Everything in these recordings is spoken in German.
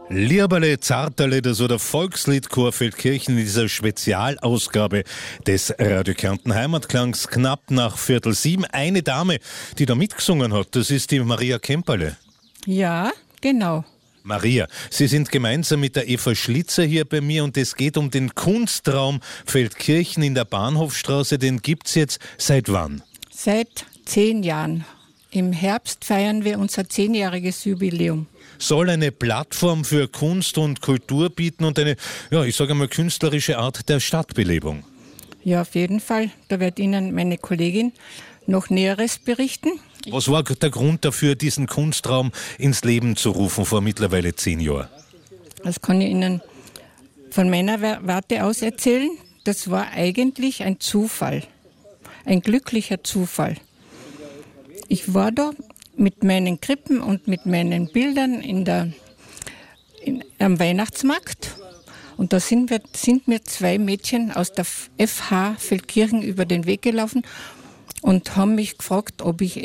Lieberle, Zarterle, das war der Volksliedchor Feldkirchen in dieser Spezialausgabe des Radio Kärnten Heimatklangs, knapp nach 6:15. Eine Dame, die da mitgesungen hat, das ist die Maria Kemperle. Ja, genau. Maria, Sie sind gemeinsam mit der Eva Schlitzer hier bei mir und es geht um den Kunstraum Feldkirchen in der Bahnhofstraße. Den gibt's jetzt seit wann? Seit 10 Jahren. Im Herbst feiern wir unser 10-jähriges Jubiläum. Soll eine Plattform für Kunst und Kultur bieten und eine, ich sage mal, künstlerische Art der Stadtbelebung. Ja, auf jeden Fall. Da wird Ihnen meine Kollegin noch Näheres berichten. Was war der Grund dafür, diesen Kunstraum ins Leben zu rufen vor mittlerweile 10 Jahren? Das kann ich Ihnen von meiner Warte aus erzählen. Das war eigentlich ein Zufall, ein glücklicher Zufall. Ich war da mit meinen Krippen und mit meinen Bildern am Weihnachtsmarkt. Und da sind mir 2 Mädchen aus der FH Feldkirchen über den Weg gelaufen und haben mich gefragt, ob ich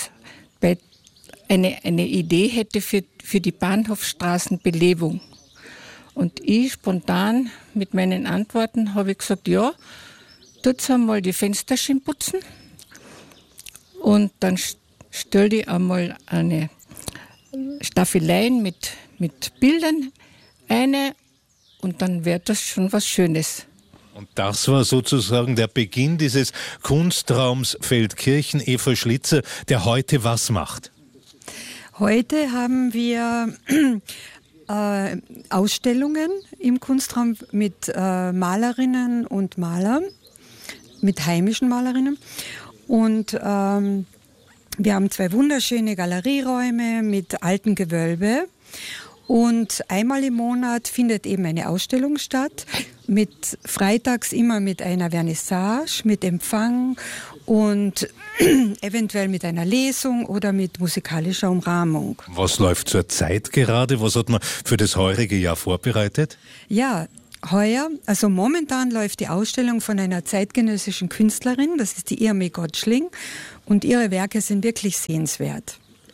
eine Idee hätte für die Bahnhofstraßenbelebung. Und ich spontan mit meinen Antworten habe ich gesagt, ja, tut's einmal die Fensterchen putzen und dann stell dir einmal eine Staffeleien mit Bildern eine und dann wird das schon was Schönes. Und das war sozusagen der Beginn dieses Kunstraums Feldkirchen. Eva Schlitzer, der heute was macht? Heute haben wir Ausstellungen im Kunstraum mit Malerinnen und Malern, mit heimischen Malerinnen. Und wir haben 2 wunderschöne Galerieräume mit alten Gewölbe. Und einmal im Monat findet eben eine Ausstellung statt, freitags immer mit einer Vernissage, mit Empfang und eventuell mit einer Lesung oder mit musikalischer Umrahmung. Was läuft zur Zeit gerade? Was hat man für das heurige Jahr vorbereitet? Ja, also momentan läuft die Ausstellung von einer zeitgenössischen Künstlerin, das ist die Irmi Gottschling, und ihre Werke sind wirklich sehenswert.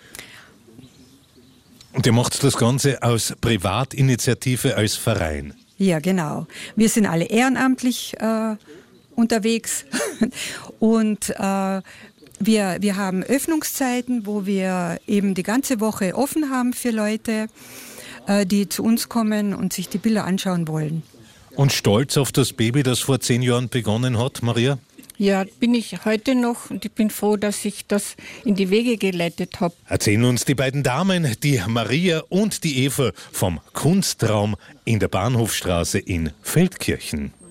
Und ihr macht das Ganze aus Privatinitiative, als Verein? Ja, genau. Wir sind alle ehrenamtlich unterwegs und wir haben Öffnungszeiten, wo wir eben die ganze Woche offen haben für Leute, die zu uns kommen und sich die Bilder anschauen wollen. Und stolz auf das Baby, das vor 10 Jahren begonnen hat, Maria? Ja, bin ich heute noch und ich bin froh, dass ich das in die Wege geleitet habe. Erzählen uns die beiden Damen, die Maria und die Eva, vom Kunstraum in der Bahnhofstraße in Feldkirchen.